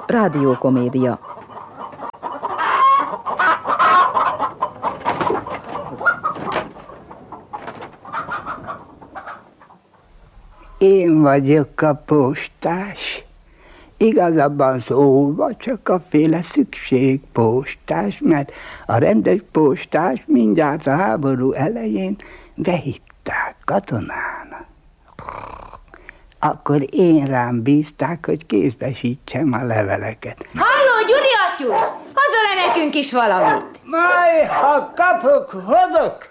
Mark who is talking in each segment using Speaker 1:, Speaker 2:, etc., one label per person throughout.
Speaker 1: rádiókomédia.
Speaker 2: Én vagyok a postás. Igazabban szólva csak a féle szükségpostás, mert a rendes postás mindjárt a háború elején behitták katonának. Akkor én rám bízták, hogy kézbesítsem a leveleket.
Speaker 3: Halló, Gyuri atyus! Hozol-e nekünk is valamit?
Speaker 2: Majd, ha kapok, hozok!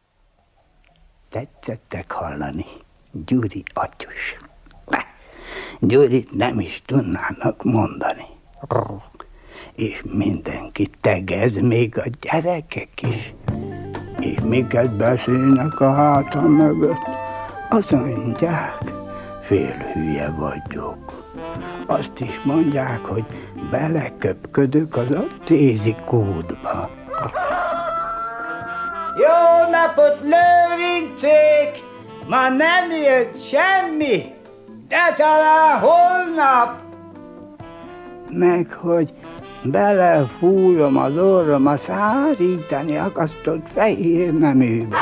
Speaker 2: Tetszettek hallani, Gyuri atyus. Gyurit nem is tudnának mondani. És mindenki tegez, még a gyerekek is. És miket beszélnek a hátam mögött? Azt mondják, félhülye vagyok. Azt is mondják, hogy beleköpködök az a tézi kódba. Jó napot, Lőrincék! Ma nem jött semmi, de talán holnap. Meg hogy belefújom az orrom a szárítani akasztott fehér neműbe.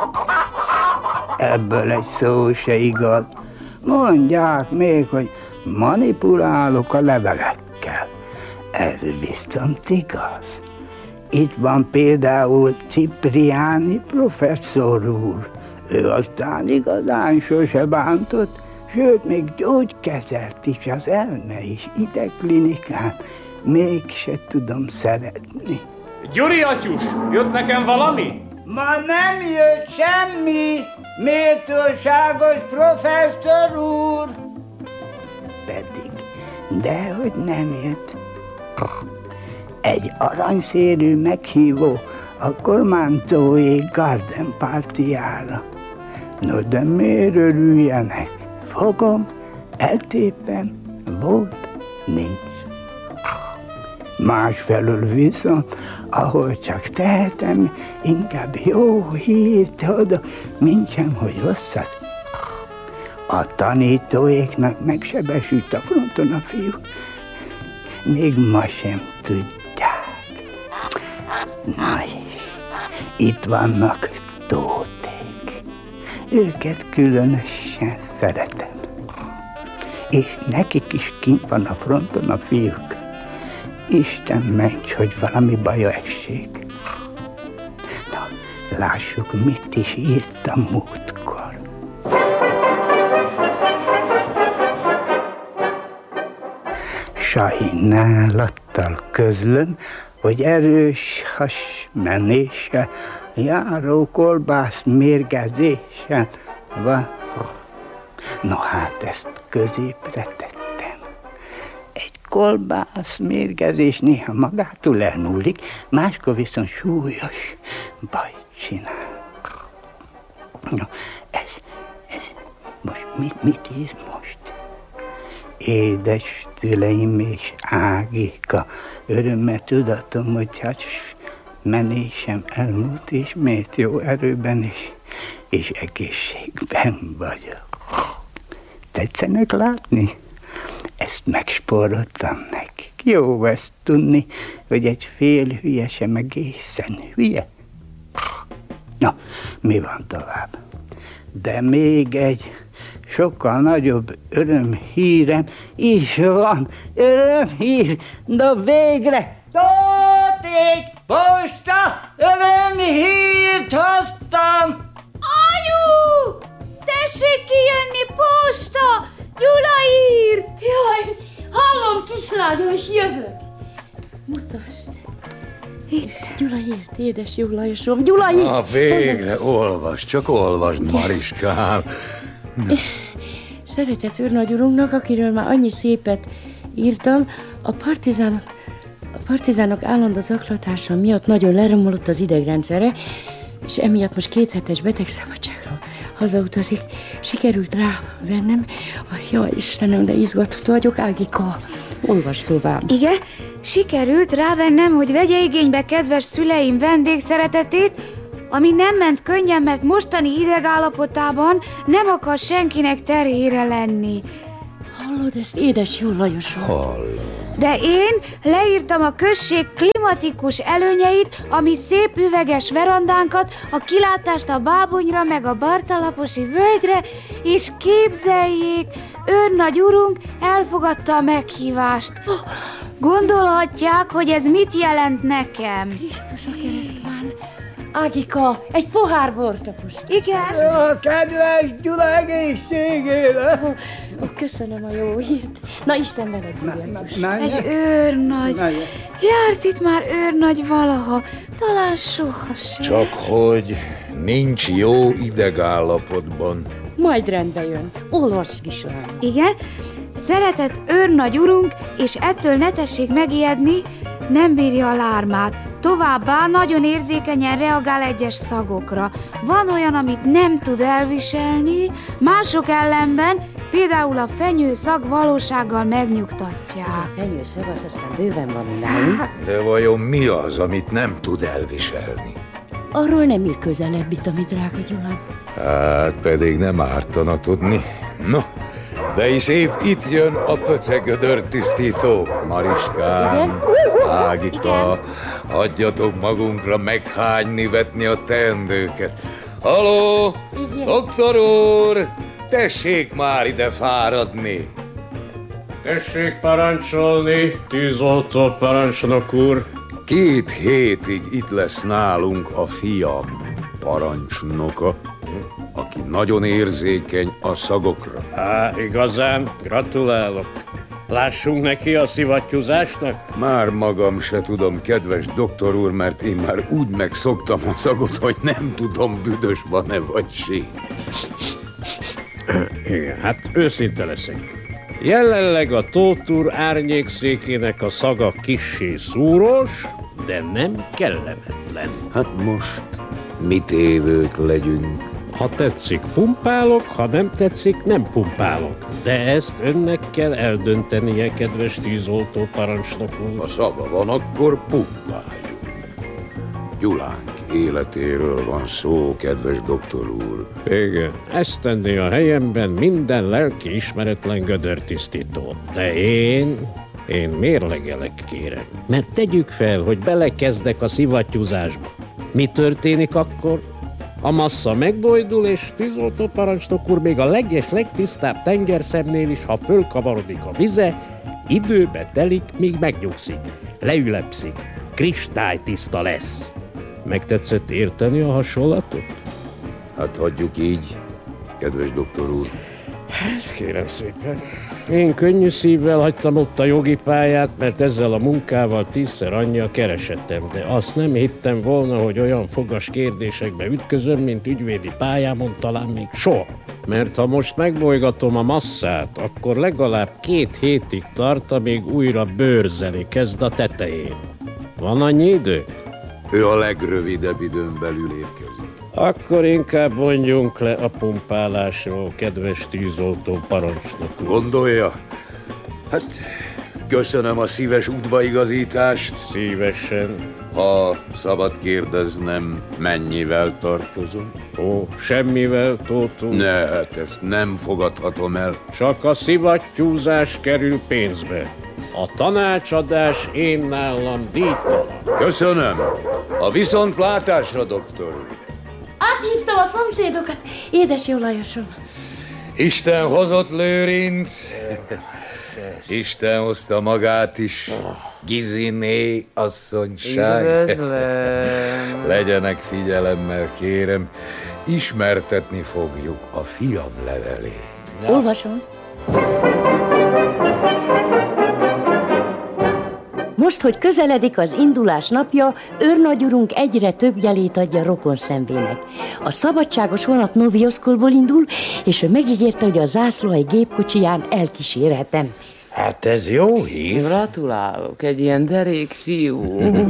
Speaker 2: Ebből egy szó se igaz. Mondják még, hogy manipulálok a levelekkel. Ez viszont igaz. Itt van például Cipriani professzor úr. Ő aztán igazán sose bántott, sőt, még gyógykezelt is az elme is idegklinikán. Mégse tudom szeretni.
Speaker 4: Gyuri atyus, jött nekem valami?
Speaker 2: Ma nem jött semmi, méltóságos professzor úr. Pedig, dehogy nem jött. Egy aranyszérű meghívó a kormányzói Garden Partyjára. No, de miért örüljenek? Fogom, eltépem, volt, nincs. Másfelől viszont, ahol csak tehetem, inkább jó hírt adok, mintsem, hogy rosszat. A tanítóéknak megsebesült a fronton a fiúk, még ma sem tudják. Na és itt vannak tóték. Őket különösen szeretem. És nekik is kint van a fronton a fiúk. Isten ments, hogy valami baja essék. Na, lássuk, mit is írtam múltkor. Sajnálattal közlöm, hogy erős hasmenéssel, járó kolbász mérgezéssel van. No hát ezt középre tettem. Egy kolbász mérgezés néha magától elmúlik, máskor viszont súlyos bajt csinál. No, ez most mit ír most? Édes tüleim és Ágika, örömmel tudatom, hogy menésem elmúlt, és miért jó erőben és egészségben vagyok. Tetszenek látni? Ezt megspóroltam nekik. Jó ezt tudni, hogy egy fél hülye sem egészen hülye. Na, mi van tovább? De még egy sokkal nagyobb örömhírem is van. Örömhír, de végre! Tóték, posta, örömhírt hoztam!
Speaker 3: Anyu! Tessék kijönni, posta! Gyula írt! Jaj, hallom, kislányom, és jövök. Mutasd. Itt. Gyula írt, édes jó Lajosom. Gyula írt!
Speaker 5: Na végre, olvasd, csak olvasd, Mariskám.
Speaker 6: Szeretett őrnagyurunknak, akiről már annyi szépet írtam, a partizánok állandó zaklatása miatt nagyon leromolott az idegrendszere, és emiatt most 2 hetes betegszabadságra hazautazik. Sikerült rávennem, jaj Istenem, de izgatott vagyok, Ágika, olvasd tovább.
Speaker 7: Igen, sikerült rávennem, hogy vegye igénybe kedves szüleim vendégszeretetét, ami nem ment könnyen, mert mostani idegállapotában nem akar senkinek terhére lenni.
Speaker 6: Hallod ezt, édes jó Lajosom?
Speaker 5: Hallom.
Speaker 7: De én leírtam a község klimatikus előnyeit, ami szép üveges verandánkat, a kilátást a Bábonyra, meg a Bartalaposi völgyre, és képzeljék, őrnagy urunk elfogadta a meghívást. Gondolhatják, hogy ez mit jelent nekem.
Speaker 6: Krisztus a keresztván. Ágika, egy pohár bort a puska.
Speaker 7: Igen?
Speaker 2: A kedves Gyula egészségére!
Speaker 6: Köszönöm a jó hírt. Na, Isten veled, Gyula.
Speaker 7: Egy őrnagy. Járt itt már őrnagy valaha, talán sohasem.
Speaker 1: Csak hogy nincs jó idegállapotban.
Speaker 6: Majd rendbe jön. Olvasd is rám.
Speaker 7: Igen? Szeretett őrnagy urunk, és ettől ne tessék megijedni, nem bírja a lármát. Továbbá nagyon érzékenyen reagál egyes szagokra. Van olyan, amit nem tud elviselni, mások ellenben, például a fenyőszag valósággal megnyugtatják.
Speaker 6: A fenyőszag az aztán bőven van nálunk.
Speaker 1: De vajon mi az, amit nem tud elviselni?
Speaker 6: Arról nem ír közelebbit, ami drága Gyula.
Speaker 1: Hát pedig nem ártana tudni. No, de is épp itt jön a pöcegödör tisztító. Mariskám, Ágika, hagyjatok magunkra meghányni, vetni a teendőket. Haló, doktor úr, tessék már ide fáradni.
Speaker 4: Tessék parancsolni, tűzoltó parancsnok úr.
Speaker 1: 2 hétig itt lesz nálunk a fiam, parancsnoka, aki nagyon érzékeny a szagokra.
Speaker 4: Igazán, gratulálok. Lássunk neki a szivattyúzásnak?
Speaker 1: Már magam se tudom, kedves doktor úr, mert én már úgy megszoktam a szagot, hogy nem tudom, büdös van-e vagy sík.
Speaker 4: Igen, hát őszinte leszek. Jelenleg a Tóth úr árnyékszékének a szaga kissé szúros, de nem kellemetlen.
Speaker 1: Hát most mit évők legyünk?
Speaker 4: Ha tetszik, pumpálok, ha nem tetszik, nem pumpálok. De ezt önnek kell eldöntenie, kedves tűzoltó parancsnok úr.
Speaker 1: Ha szava van, akkor pumpáljuk. Gyulánk életéről van szó, kedves doktor úr.
Speaker 4: Igen, ezt tenné a helyemben minden lelki ismeretlen gödörtisztító. De én mérlegelek, kérem. Mert tegyük fel, hogy belekezdek a szivattyúzásba. Mi történik akkor? A massza megbojdul, és tűzoltó parancsnok úr még a legtisztább tengerszemnél is, ha fölkavarodik a vize, időbe telik, míg megnyugszik, leülepszik, kristálytiszta lesz. Megtetszett érteni a hasonlatot?
Speaker 1: Hát hagyjuk így, kedves doktor úr.
Speaker 4: Hát kérem szépen. Én könnyű szívvel hagytam ott a jogi pályát, mert ezzel a munkával 10-szer annyi a keresetem, de azt nem hittem volna, hogy olyan fogas kérdésekbe ütközöm, mint ügyvédi pályámon talán még soha. Mert ha most megbolygatom a masszát, akkor legalább 2 hétig tart, amíg újra bőrzeli kezd a tetején. Van annyi idő?
Speaker 1: Ő a legrövidebb időn belül érkezik.
Speaker 4: Akkor inkább mondjunk le a pumpálásról, kedves tűzoltó parancsnok.
Speaker 1: Gondolja? Hát, köszönöm a szíves udvaigazítást.
Speaker 4: Szívesen.
Speaker 1: Ha szabad kérdeznem, mennyivel tartozom?
Speaker 4: Ó, semmivel, Tóth úr.
Speaker 1: Ne, hát ezt nem fogadhatom el.
Speaker 4: Csak a szivattyúzás kerül pénzbe. A tanácsadás én nálam díjtalan.
Speaker 1: Köszönöm. A viszontlátásra, doktor úr.
Speaker 6: Áthívtam a szomszédokat. Édes jó Lajosom.
Speaker 1: Isten hozott, Lőrinc. Isten hozta magát is. Giziné asszonyság.
Speaker 8: Üdvözlöm.
Speaker 1: Legyenek figyelemmel, kérem. Ismertetni fogjuk a fiam levelét.
Speaker 6: Olvasom. Most, hogy közeledik az indulás napja, őrnagyurunk egyre több jelét adja rokon szemvének. A szabadságos vonat Novioszkolból indul, és ő megígérte, hogy a zászlóhely gépkocsiján elkísérhetem.
Speaker 8: Hát ez jó hír. Gratulálok, egy ilyen derék fiú.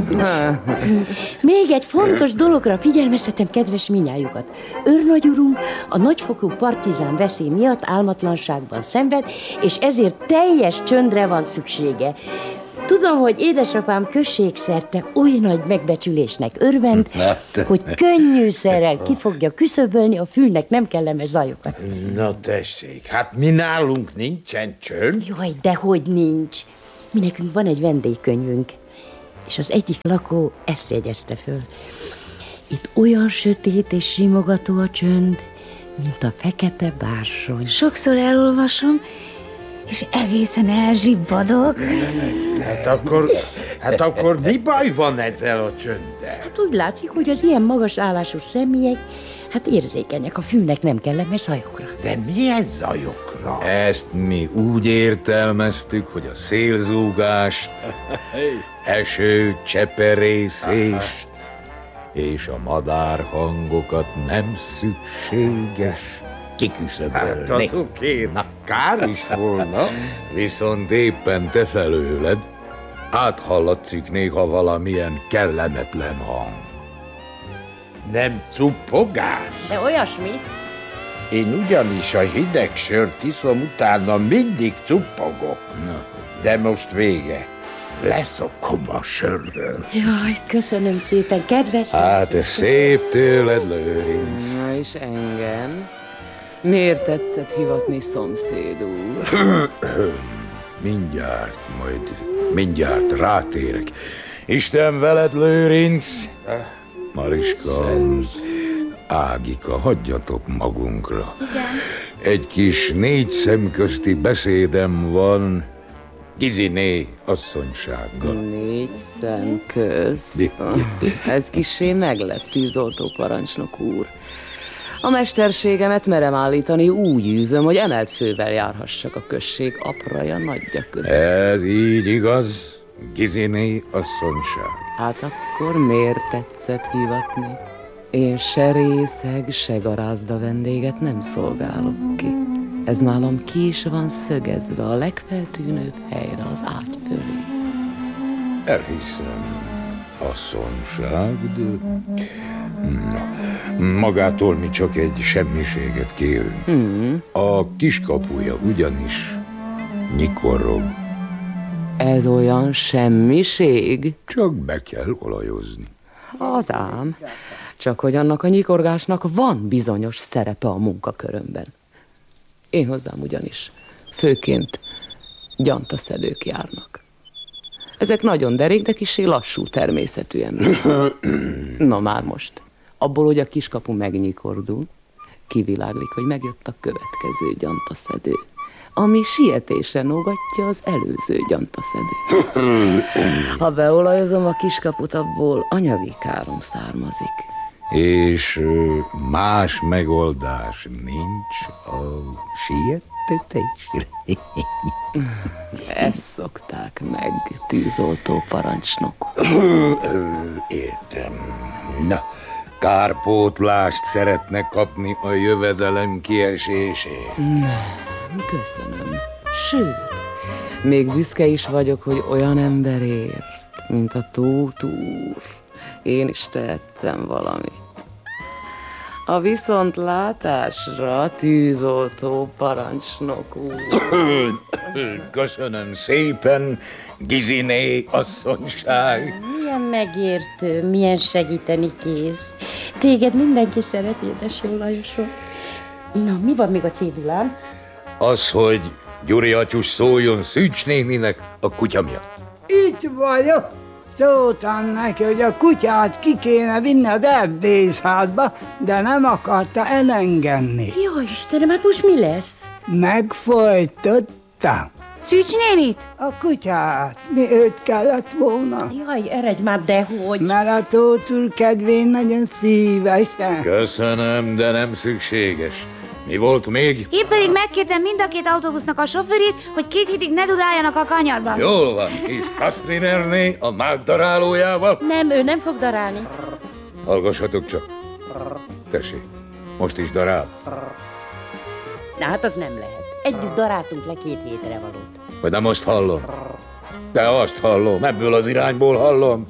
Speaker 6: Még egy fontos dologra figyelmeztetem kedves minnyájukat. Őrnagyurunk a nagyfokú partizán veszély miatt álmatlanságban szenved, és ezért teljes csöndre van szüksége. Tudom, hogy édesapám községszerte oly nagy megbecsülésnek örvend, hogy könnyűszerrel ki fogja küszöbölni a fülnek nem kellemes zajokat.
Speaker 8: Na tessék, hát mi nálunk nincsen csönd.
Speaker 6: Jaj, dehogy nincs. Mi nekünk van egy vendégkönyvünk, és az egyik lakó ezt jegyezte föl. Itt olyan sötét és simogató a csönd, mint a fekete bársony.
Speaker 7: Sokszor elolvasom, és egészen elzsibbadok.
Speaker 9: Hát akkor mi baj van ezzel a csönddel?
Speaker 6: Hát úgy látszik, hogy az ilyen magas állású személyek, hát érzékenyek, a fülnek nem kellemes zajokra.
Speaker 9: De milyen zajokra?
Speaker 1: Ezt mi úgy értelmeztük, hogy a szélzúgást, eső cseperészést és a madárhangokat nem szükséges kiküszöbölni.
Speaker 9: Hát azokért kár is volna.
Speaker 1: Viszont éppen te felőled áthallatszik néha valamilyen kellemetlen hang.
Speaker 9: Nem cuppogás?
Speaker 6: De olyasmi.
Speaker 9: Én ugyanis a hideg sört iszom, utána mindig cuppogok. De most vége. Leszokom a sörről.
Speaker 6: Jaj, köszönöm szépen, kedves.
Speaker 1: Hát ez szép tőled, Lőrinc.
Speaker 8: Na és engem? Miért tetszett hivatni szomszéd úr?
Speaker 1: Mindjárt rátérek. Isten veled, Lőrinc. Mariska, Ágika, hagyjatok magunkra.
Speaker 7: Igen.
Speaker 1: Egy kis 4 szem közti beszédem van Giziné asszonysággal.
Speaker 8: 4 szem közt. Ez kissé meglep, tűzoltó parancsnok úr. A mesterségemet merem állítani, úgy űzöm, hogy emelt fővel járhassak a község apraja nagyja között.
Speaker 1: Ez így igaz, Giziné asszonyság.
Speaker 8: Hát akkor miért tetszett hivatni? Én se részeg, se garázda vendéget nem szolgálok ki. Ez nálam ki is van szögezve a legfeltűnőbb helyre az ágy fölé.
Speaker 1: Elhiszem, asszonyság, de... Na, magától mi csak egy semmiséget kérünk. A kiskapuja ugyanis nyikorog.
Speaker 8: Ez olyan semmiség?
Speaker 1: Csak be kell olajozni.
Speaker 8: Az ám. Csak hogy annak a nyikorgásnak van bizonyos szerepe a munkakörömben. Én hozzám ugyanis főként gyantaszedők járnak. Ezek nagyon derék, de kissé lassú természetű emberek. Na már most, abból, hogy a kiskapu megnyikordul, kiviláglik, hogy megjött a következő gyantaszedő, ami sietésen ógatja az előző gyantaszedőt. Ha beolajozom a kiskaput, abból anyagi károm származik.
Speaker 1: És más megoldás nincs a siettetésre?
Speaker 8: Ezt szokták meg, tűzoltó parancsnok.
Speaker 1: Értem. Na, kárpótlást szeretne kapni a jövedelem kiesését.
Speaker 8: Nem, köszönöm. Sőt, még büszke is vagyok, hogy olyan emberért, mint a Tóth úr. Én is tehettem valamit. A viszontlátásra, tűzoltó parancsnok úr.
Speaker 1: Köszönöm szépen, Giziné asszonyság.
Speaker 6: Milyen megértő, milyen segíteni kész. Téged mindenki szeret, édes jó Lajosom. Na, mi van még a cédulám?
Speaker 1: Az, hogy Gyuri atyus szóljon Szűcs néninek a kutya miatt.
Speaker 2: Itt vagyok. Szóltam neki, hogy a kutyát ki kéne vinni az erdészházba, de nem akarta elengedni.
Speaker 6: Jaj, Istenem, hát most mi lesz?
Speaker 2: Megfojtotta
Speaker 7: Szűcs nénit?
Speaker 2: a kutyát. Mi őt kellett volna?
Speaker 6: Jaj, eredj már, dehogy.
Speaker 2: Mert a Tóth úr kedvén nagyon szívesen.
Speaker 1: Köszönöm, de nem szükséges. Mi volt még?
Speaker 7: Én pedig megkértem mind a 2 autóbusznak a sofőrét, hogy 2 hétig ne dudáljanak a kanyarban.
Speaker 1: Jól van, és Kastrinerné a mág darálójával?
Speaker 6: Nem, ő nem fog darálni.
Speaker 1: Hallgassatok csak. Tessék, most is darál.
Speaker 6: Na hát az nem lehet. Együtt daráltunk le 2 hétre valót.
Speaker 1: Vagy nem azt hallom? De azt hallom, ebből az irányból hallom.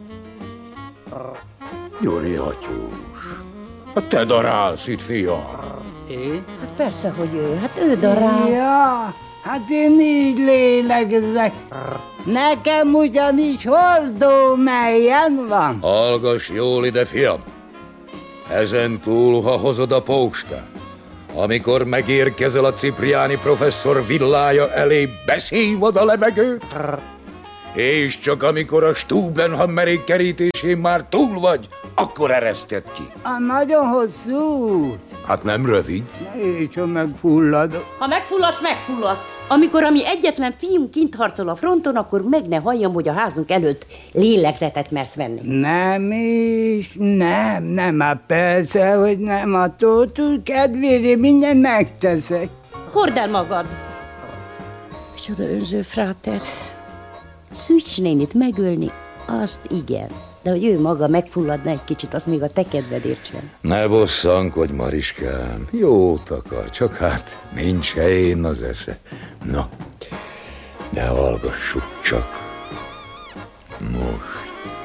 Speaker 1: Gyuri atyús, hát te darálsz itt, fiam.
Speaker 2: Én?
Speaker 6: Hát persze, hogy ő. Hát ő darál.
Speaker 2: Ja, hát én így lélegzek. Nekem ugyanis hordó melyen van.
Speaker 1: Hallgass jól ide, fiam. Ezen túl, ha hozod a postát, amikor megérkezel a Cipriáni professzor villája elé, beszívod a levegőt, És csak amikor a Stubenhammerék kerítésén már túl vagy, akkor ereszted ki.
Speaker 2: A nagyon hosszú út.
Speaker 1: Hát nem rövid.
Speaker 2: És ha megfulladok.
Speaker 6: Ha megfulladsz, megfulladsz. Amikor a mi egyetlen fiunk kint harcol a fronton, akkor meg ne halljam, hogy a házunk előtt lélegzetet mersz venni.
Speaker 2: Nem is, nem, hát persze, hogy nem, a Tóth kedvére mindent megteszek.
Speaker 6: Hord el magad. Micsoda önző fráter. Szűcs nénit megölni, azt igen. De hogy ő maga megfulladna egy kicsit, az még a te kedvedért sem.
Speaker 1: Ne bosszankodj, Mariskám. Jót akar, csak hát nincs helyén az esze. Na, de hallgassuk csak. Most,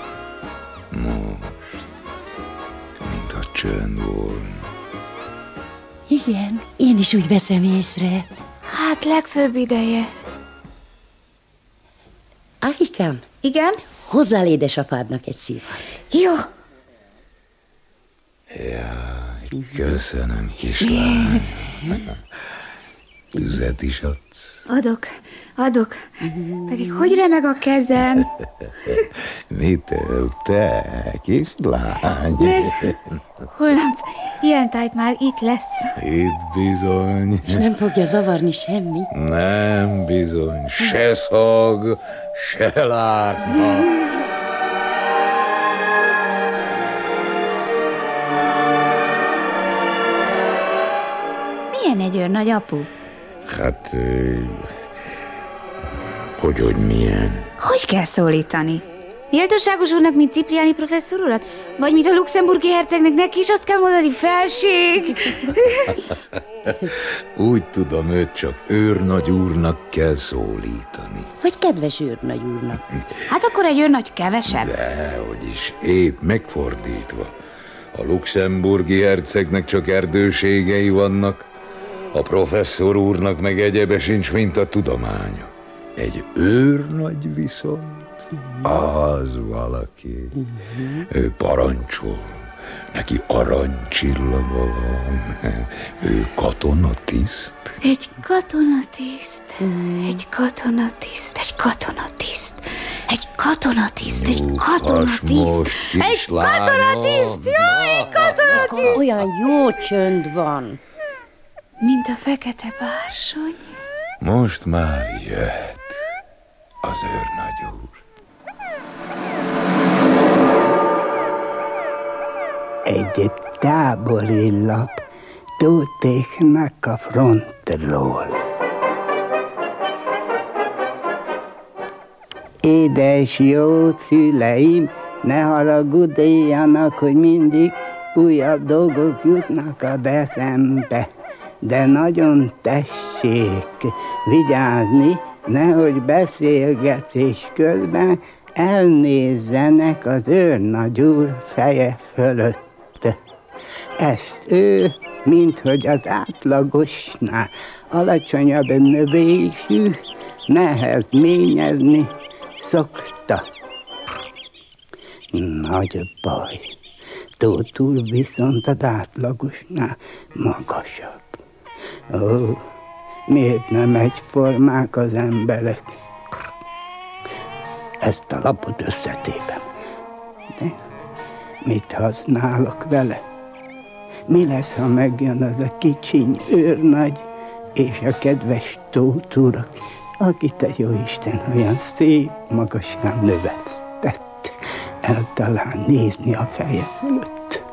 Speaker 1: mintha csönd volna.
Speaker 6: Igen, én is úgy veszem észre.
Speaker 7: Hát legfőbb ideje.
Speaker 6: Ágikám,
Speaker 7: Igen?
Speaker 6: hozzál édesapádnak egy szívat.
Speaker 7: Jó.
Speaker 1: Jaj, köszönöm, kislány. Tüzet is adsz.
Speaker 7: Adok. Pedig hogy remeg a kezem?
Speaker 1: Mitől te, kislány?
Speaker 7: Holnap ilyen tájt már itt lesz.
Speaker 1: Itt bizony.
Speaker 6: És nem fogja zavarni semmi.
Speaker 1: Nem bizony, se szag, se lárma.
Speaker 7: Milyen egy őrnagy, apu?
Speaker 1: Hát, hogy milyen?
Speaker 7: Hogy kell szólítani? Méltóságos úrnak, mint Cipriani professzor urat? Vagy mint a luxemburgi hercegnek, neki is azt kell mondani, felség?
Speaker 1: Úgy tudom, őt csak őrnagy úrnak kell szólítani.
Speaker 6: Vagy kedves őrnagy úrnak.
Speaker 7: Hát akkor egy őrnagy kevesebb.
Speaker 1: Dehogy is, épp megfordítva. A luxemburgi hercegnek csak erdőségei vannak, a professzor úrnak meg egyebe sincs, mint a tudománya. Egy őrnagy viszont, az valaki. Ő parancsol, neki aranycsillaga van, ő katonatiszt.
Speaker 7: Egy katonatiszt, egy katonatiszt, egy katonatiszt, egy katonatiszt, egy katonatiszt, egy katonatiszt, jaj, egy katonatiszt!
Speaker 6: Olyan jó csönd van.
Speaker 7: Mint a fekete bársony.
Speaker 1: Most már jöhet az őrnagy úr.
Speaker 2: Egy tábori lap Tóthnak a frontról. Édes jó szüleim, ne haragudjanak, hogy mindig újabb dolgok jutnak a eszembe. De nagyon tessék vigyázni, nehogy beszélgetés közben elnézzenek az őrnagy úr feje fölött. Ezt ő, minthogy az átlagosnál alacsonyabb növésű, nehezményezni szokta. Nagy baj. Tóth úr viszont az átlagosnál magasabb. Ó, miért nem egyformák az emberek? Ezt a lapot összetépem. De mit használok vele? Mi lesz, ha megjön az a kicsiny őrnagy és a kedves Tóth úr, akit a jóisten olyan szép magasra növesztett, el talán nézni a feje fölött.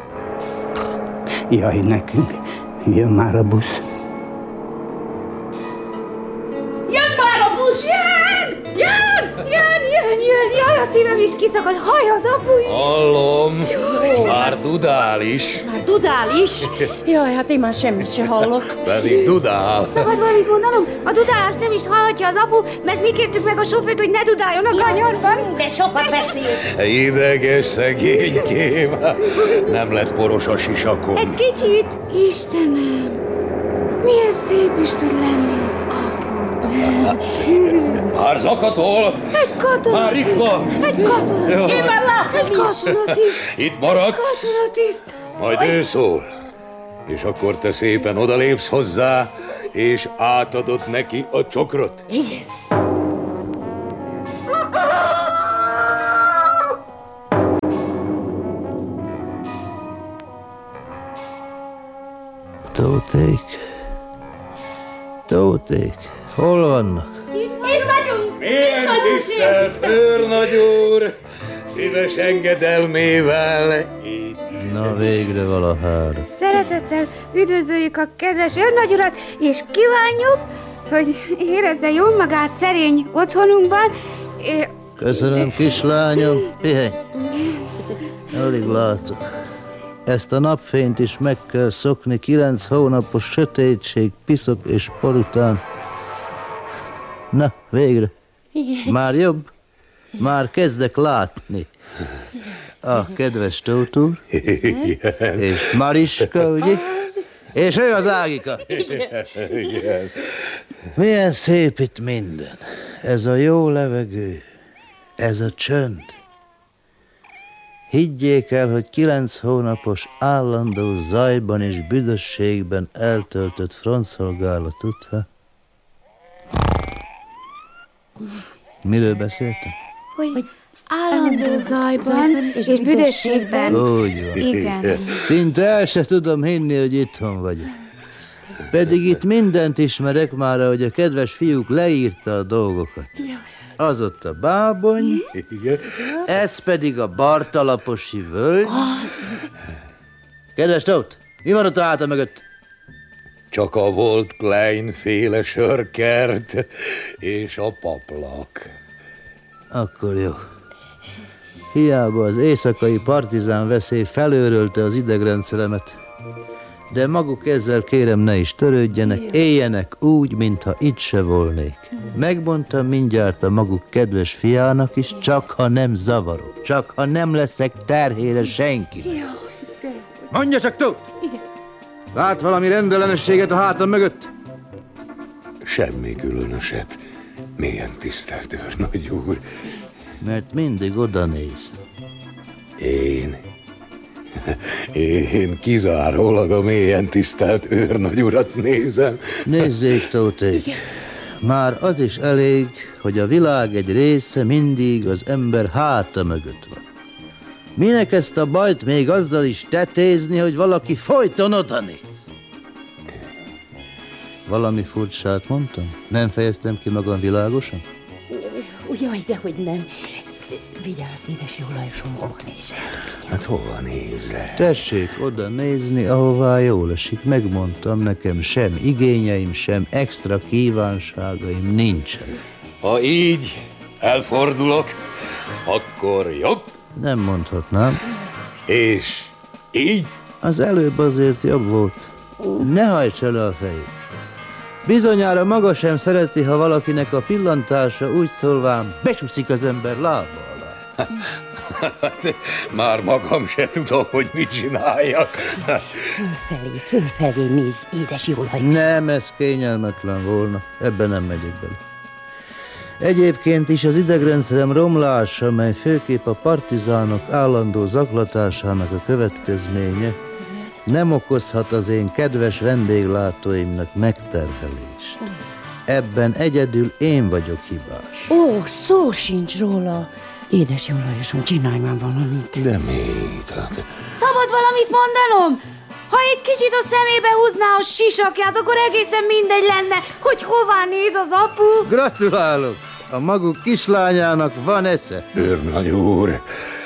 Speaker 2: Jaj, nekünk jön már a busz.
Speaker 7: Jön már a busz! Jön! Jaj, a szívem is kiszakad, haj az apu is!
Speaker 1: Hallom, már dudál is.
Speaker 6: Már dudál is? Jaj, hát én már semmit se hallok.
Speaker 1: Pedig dudál.
Speaker 7: Szabad valamit mondanom? A dudálást nem is hallhatja az apu, meg mi kértük meg a sofőrt, hogy ne dudáljon a kanyarban.
Speaker 6: De sokat beszélsz.
Speaker 1: Ideges szegénykém. Nem lett poros a sisakon.
Speaker 7: Egy kicsit. Istenem, milyen szép is tud lenni az apu.
Speaker 1: Már zakatol.
Speaker 7: Egy katona.
Speaker 1: Már itt van.
Speaker 7: Egy katona.
Speaker 6: Én már látom
Speaker 7: Egy katonatiszt.
Speaker 1: Itt maradsz,
Speaker 7: Katonatiszt.
Speaker 1: majd ő szól. És akkor te szépen odalépsz hozzá, és átadod neki a csokrot.
Speaker 6: Igen.
Speaker 10: Tóték? Tóték, hol vannak?
Speaker 3: Itt vagyunk!
Speaker 1: Milyen tisztelt őrnagy úr! Szíves engedelmével itt.
Speaker 10: Na végre valahára.
Speaker 7: Szeretettel üdvözöljük a kedves őrnagyurat, és kívánjuk, hogy érezze jól magát szerény otthonunkban.
Speaker 10: Köszönöm, kislányom. Pihenj. Alig látok. Ezt a napfényt is meg kell szokni 9 hónapos sötétség, piszok és por után. Na, végre. Már jobb? Már kezdek látni. A kedves Tóth úr. És Mariska, ugye? És ő az Ágika. Milyen szép itt minden. Ez a jó levegő. Ez a csönd. Higgyék el, hogy 9 hónapos állandó zajban és büdösségben eltöltött frontszolgálat után. Miről beszéltem?
Speaker 7: Hogy állandó zajban és büdösségben.
Speaker 10: Úgy van.
Speaker 7: Igen.
Speaker 10: Szinte el se tudom hinni, hogy itthon vagyok. Pedig itt mindent ismerek már, ahogy a kedves fiúk leírta a dolgokat. Az ott a Bábony, ez pedig a Bartalaposi völgy. Kedves Tóth, mi van ott a háta mögött?
Speaker 1: Csak a Volt Klein féle sörkert és a paplak.
Speaker 10: Akkor jó. Hiába az éjszakai partizán veszély felőrölte az idegrendszeremet, de maguk ezzel kérem ne is törődjenek, éljenek úgy, mintha itt se volnék. Megmondtam mindjárt a maguk kedves fiának is, csak ha nem zavarok, csak ha nem leszek terhére senki. Mondja csak, Tóth! Lát valami rendellenességet a hátam mögött?
Speaker 1: Semmi különöset. Milyen tisztelt őrnagy úr.
Speaker 10: Mert mindig oda néz.
Speaker 1: Én kizárólag a mélyen tisztelt őrnagy urat nézem.
Speaker 10: Nézzék, Tóték, már az is elég, hogy a világ egy része mindig az ember háta mögött van. Minek ezt a bajt még azzal is tetézni, hogy valaki folyton oda néz? Valami furcsát mondtam? Nem fejeztem ki magam világosan?
Speaker 6: Jaj, dehogy nem. Vigyázz, édes jó Lajosom, hova nézel?
Speaker 1: Hát hova nézel?
Speaker 10: Tessék oda nézni, ahová jól esik. Megmondtam, nekem sem igényeim, sem extra kívánságaim nincsen.
Speaker 1: Ha így elfordulok, akkor jobb.
Speaker 10: Nem mondhatnám.
Speaker 1: És így?
Speaker 10: Az előbb azért jobb volt. Ne hajts el a fejét. Bizonyára maga sem szereti, ha valakinek a pillantása úgy szólván becsúszik az ember lába alá.
Speaker 1: Már magam se tudom, hogy mit csináljak.
Speaker 6: Fölfelé nézz, édes jó Lajos.
Speaker 10: Nem, ez kényelmetlen volna. Ebben nem megyek bele. Egyébként is az idegrendszerem romlása, mely főképp a partizánok állandó zaklatásának a következménye, nem okozhat az én kedves vendéglátóimnak megterhelést. Ebben egyedül én vagyok hibás.
Speaker 6: Ó, szó sincs róla. Édes jó Lajosom, csinálj már valamit.
Speaker 1: De mit?
Speaker 7: Szabad valamit mondanom? Ha egy kicsit a szemébe húzná a sisakját, akkor egészen mindegy lenne, hogy hová néz az apu.
Speaker 10: Gratulálok! A maguk kislányának van esze.
Speaker 1: Őrnagy úr,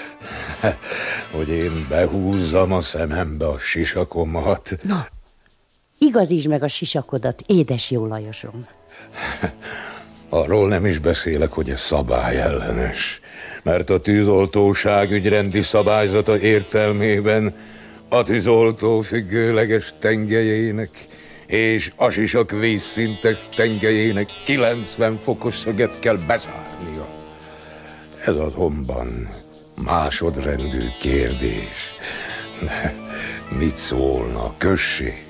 Speaker 1: hogy én behúzzam a szemembe a sisakomat.
Speaker 6: Na, igazítsd meg a sisakodat, édes jó Lajosom.
Speaker 1: Arról nem is beszélek, hogy ez szabályellenes, mert a tűzoltóság ügyrendi szabályzata értelmében a tűzoltó függőleges tengelyének és a sisak vízszintek tengelyének 90 fokos szöget kell bezárnia. Ez azonban másodrendű kérdés. De mit szólna a község?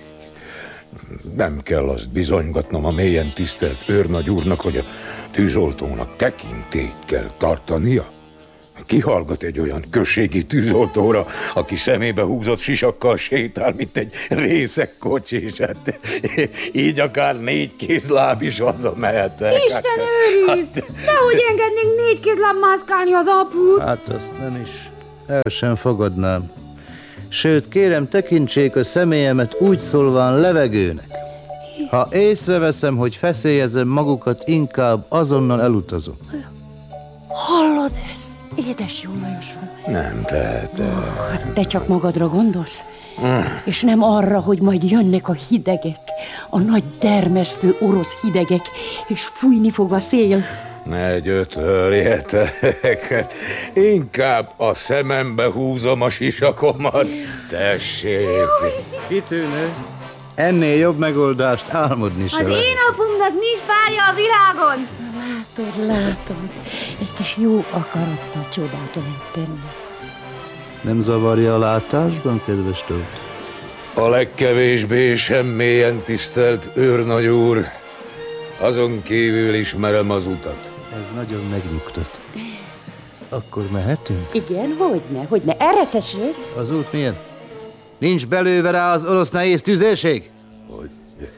Speaker 1: Nem kell azt bizonygatnom a mélyen tisztelt őrnagy úrnak, hogy a tűzoltónak tekintélyt kell tartania. Ki hallgat egy olyan községi tűzoltóra, aki szemébe húzott sisakkal sétál, mint egy részeg kocsis? Hát, így akár 4 kézláb is hazamehetek.
Speaker 7: Isten őrizd! Nehogy engednénk 4 kézláb mászkálni az aput.
Speaker 10: Hát azt nem is. El sem fogadnám. Sőt, kérem, tekintsék a személyemet úgy szólván levegőnek. Ha észreveszem, hogy feszélyezem magukat, inkább azonnal elutazom.
Speaker 6: Hallod ezt, édes jó Lajosom?
Speaker 1: Nem tehetem.
Speaker 6: Hát te csak magadra gondolsz? És nem arra, hogy majd jönnek a hidegek, a nagy termesztő orosz hidegek, és fújni fog a szél.
Speaker 1: Ne gyötörjetek, inkább a szemembe húzom a sisakomat. Tessék!
Speaker 10: Kitűnő. Ennél jobb megoldást álmodni se
Speaker 7: Az
Speaker 10: lehet.
Speaker 7: én apunknak nincs párja a világon.
Speaker 6: Látod, egy kis jó akarattal csodát lehet tenni.
Speaker 10: Nem zavarja a látásban, kedves Tóth?
Speaker 1: A legkevésbé sem mélyen tisztelt őrnagy úr. Azon kívül ismerem az utat.
Speaker 10: Ez nagyon megnyugtat. Akkor mehetünk?
Speaker 6: Igen, hogyne, erre tessék.
Speaker 10: Az út milyen? Nincs belőve rá az orosz nehéz tüzérség?
Speaker 1: Hogy?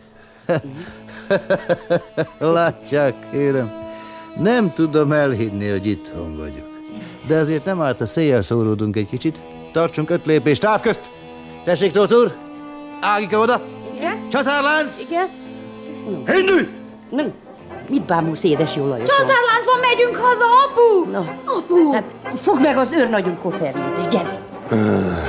Speaker 10: Látják, kérem. Nem tudom elhinni, hogy itthon vagyok. De azért nem árt, a széjjel szóródunk egy kicsit. Tartsunk 5 lépést távközt. Tessék, Tóth úr! Ágika oda!
Speaker 6: Igen?
Speaker 10: Csatárlánc!
Speaker 6: Igen?
Speaker 10: Indulj!
Speaker 6: Nem. Mit bámulsz, édes jó Lajosom?
Speaker 7: Csatárláncban megyünk haza, apu!
Speaker 6: Na,
Speaker 7: Apu!
Speaker 6: hát fogd meg az őrnagyunk koferjét, és gyere!